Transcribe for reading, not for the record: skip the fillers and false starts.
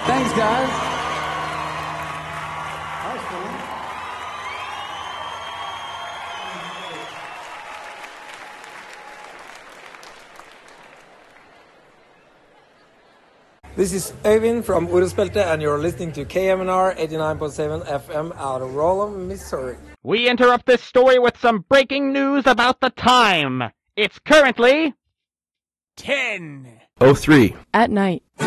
Thanks, guys. This is Øyvind from Orospelte, and you're listening to KMNR 89.7 FM out of Rollum, Missouri. We interrupt this story with some breaking news about the time. It's currently 10:03 at night.